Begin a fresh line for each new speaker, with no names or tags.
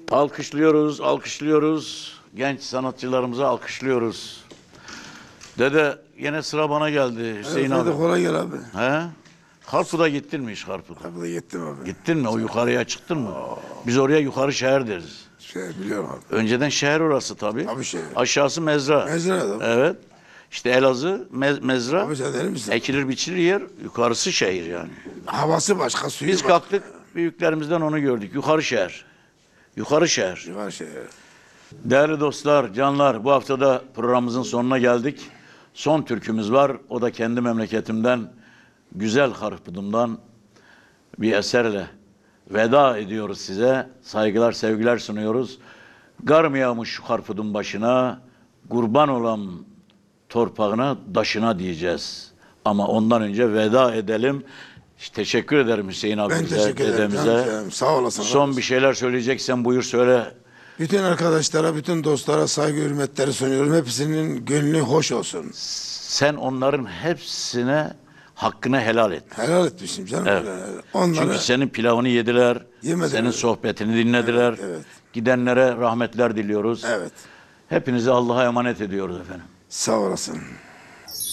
Alkışlıyoruz, alkışlıyoruz. Genç sanatçılarımızı alkışlıyoruz. Dede yine sıra bana geldi Hüseyin
Evet,
abi.
hadi kolay gel abi.
He? Harpu'da gittin mi hiç Harpu'da?
Abi de gittim abi.
Gittin mi? O yukarıya çıktın mı? Biz oraya yukarı şehir deriz.
Biliyorum abi.
Önceden şehir orası tabii.
Tabii şehir.
Aşağısı mezra.
Mezra da.
Evet. İşte Elazığ mezra.
Abi sen deli misin?
Ekilir biçilir yer. Yukarısı şehir yani.
Havası başka, suyu
Biz
başka.
kalktık büyüklerimizden onu gördük. Yukarı şehir. Yukarı şehir.
Var şey.
Değerli dostlar, canlar, bu haftada programımızın sonuna geldik. Son türkümüz var. O da kendi memleketimden, güzel Harpudum'dan bir eserle veda ediyoruz size. Saygılar, sevgiler sunuyoruz. Gar mı yağmış şu Harpudum başına, kurban olan torpağına, daşına diyeceğiz. Ama ondan önce veda edelim. Teşekkür ederim Hüseyin
Ben
abimize,
teşekkür ederim.
dedemize.
Canım, sağ olasın.
Son bir şeyler söyleyeceksen buyur söyle.
Bütün arkadaşlara, bütün dostlara saygı hürmetleri sunuyorum. Hepsinin gönlü hoş olsun.
Sen onların hepsine hakkını helal et.
Helal etmişim canım.
Evet.
Onlara
Çünkü senin pilavını yediler,
Yemediler.
senin sohbetini dinlediler.
Evet.
Gidenlere rahmetler diliyoruz.
evet.
Hepinizi Allah'a emanet ediyoruz efendim.
Sağ olasın.